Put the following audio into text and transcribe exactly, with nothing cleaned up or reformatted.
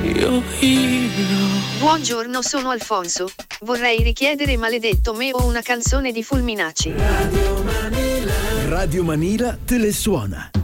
Buongiorno, sono Alfonso. Vorrei richiedere Maledetto me o una canzone di Fulminacci. Radio Manila te le suona.